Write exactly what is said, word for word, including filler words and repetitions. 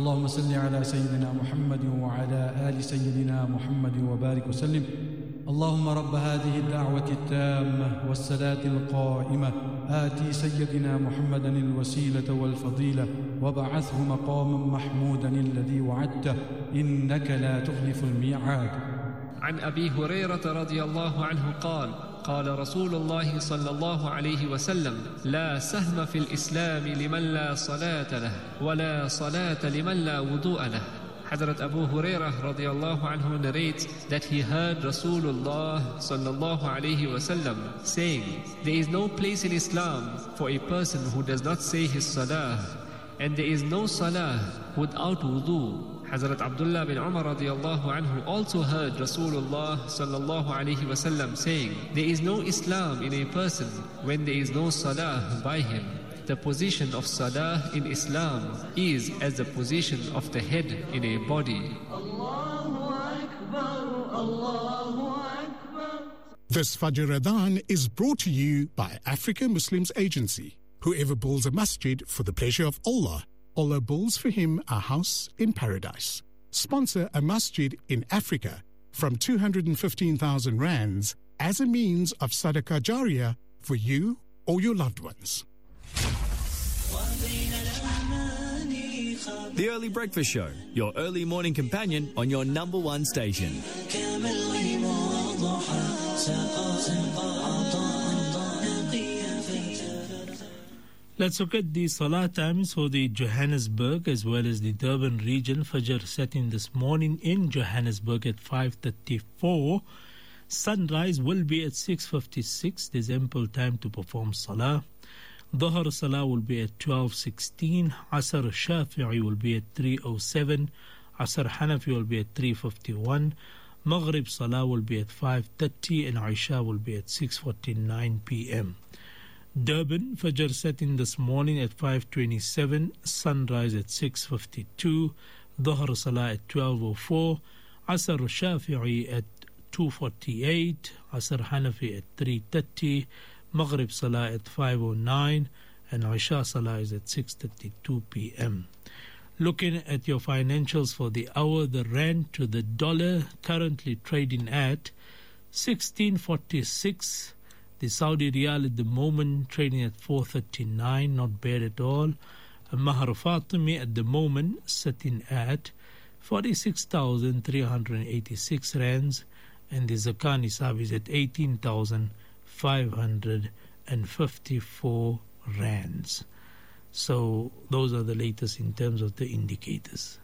اللهم صل على سيدنا محمد وعلى آل سيدنا محمد وبارك وسلم. اللهم رب هذه الدعوة التامة والصلاة القائمة آتي سيدنا محمدا الوسيلة والفضيلة وبعثه مقاما محمودا الذي وعدته إنك لا تخلف الميعاد. عن أبي هريرة رضي الله عنه قال قال رسول الله صلى الله عليه وسلم لا سهم في الإسلام لمن لا صلاة له ولا صلاة لمن لا وضوء له. Hazrat Abu Hurairah radiallahu anhu narrates that he heard Rasulullah sallallahu alayhi wasallam saying, there is no place in Islam for a person who does not say his salah, and there is no salah without wudu. Hazrat Abdullah bin Umar radiallahu anhu also heard Rasulullah sallallahu alayhi wasallam saying, there is no Islam in a person when there is no salah by him. The position of salah in Islam is as the position of the head in a body. Allahu Akbar, Allahu Akbar. This Fajr Adhan is brought to you by Africa Muslims Agency. Whoever builds a masjid for the pleasure of Allah, Allah builds for him a house in paradise. Sponsor a masjid in Africa from two hundred fifteen thousand rands as a means of sadaqah jariyah for you or your loved ones. The Early Breakfast Show, your early morning companion on your number one station. Let's look at the Salah times for the Johannesburg as well as the Durban region. Fajr setting this morning in Johannesburg at five thirty-four. Sunrise will be at six fifty-six. There's ample time to perform Salah. Dhuhr Salah will be at twelve sixteen. Asr Shafi'i will be at three oh seven. Asr Hanafi will be at three fifty-one. Maghrib Salah will be at five thirty and Isha will be at six forty-nine p.m. Durban, Fajr setting this morning at five twenty-seven. Sunrise at six fifty-two. Dhuhr Salah at twelve oh four. Asr Shafi'i at two forty-eight. Asr Hanafi at three thirty. Maghrib Salah at five oh nine and Isha Salah is at six thirty-two p.m. Looking at your financials for the hour, the rand to the dollar currently trading at sixteen forty-six. The Saudi Riyal at the moment trading at four thirty-nine, not bad at all. A Mahr Fatimi at the moment sitting at forty-six thousand three hundred eighty-six rands, and the Zakah Nisab is at eighteen thousand five hundred fifty-four rands. So those are the latest in terms of the indicators.